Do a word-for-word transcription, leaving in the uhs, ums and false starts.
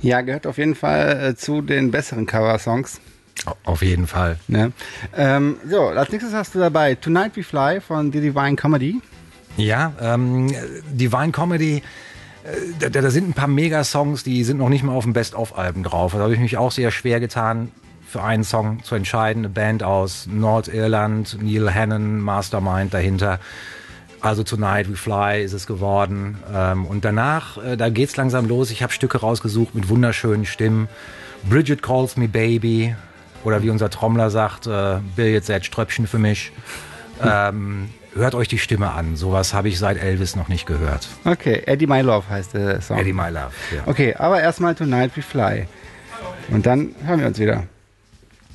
Ja, gehört auf jeden Fall äh, zu den besseren Cover-Songs. Auf jeden Fall. Ne? Ähm, so, als nächstes hast du dabei Tonight We Fly von The Divine Comedy. Ja, ähm, Divine Comedy, äh, da, da sind ein paar Megasongs, die sind noch nicht mal auf dem Best-of-Alben drauf. Da habe ich mich auch sehr schwer getan, für einen Song zu entscheiden. Eine Band aus Nordirland, Neil Hannon, Mastermind dahinter. Also Tonight We Fly ist es geworden. Ähm, und danach, äh, da geht's langsam los. Ich habe Stücke rausgesucht mit wunderschönen Stimmen. Bridget Calls Me Baby. Oder wie unser Trommler sagt, äh, Bill jetzt setzt Ströpfchen für mich. Ähm, hört euch die Stimme an. Sowas habe ich seit Elvis noch nicht gehört. Okay, Eddie My Love heißt der Song. Eddie My Love, ja. Okay, aber erstmal Tonight We Fly. Und dann hören wir uns wieder.